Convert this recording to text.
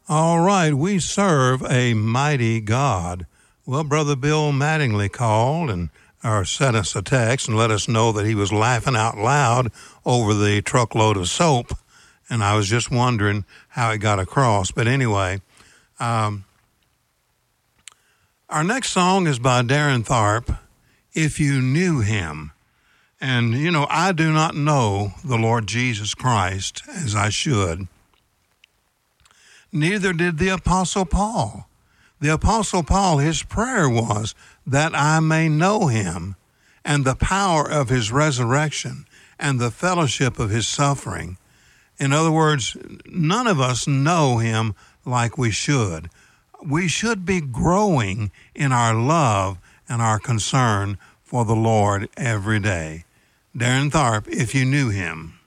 All right, we serve a mighty God. Well, Brother Bill Mattingly called or sent us a text and let us know that he was laughing out loud over the truckload of soap. And I was just wondering how it got across. But anyway, our next song is by Darren Tharp, If You Knew Him. And, you know, I do not know the Lord Jesus Christ as I should. Neither did the Apostle Paul. The Apostle Paul, his prayer was that I may know him and the power of his resurrection and the fellowship of his suffering. In other words, none of us know him like we should. We should be growing in our love and our concern for the Lord every day. Darren Tharp, If You Knew Him.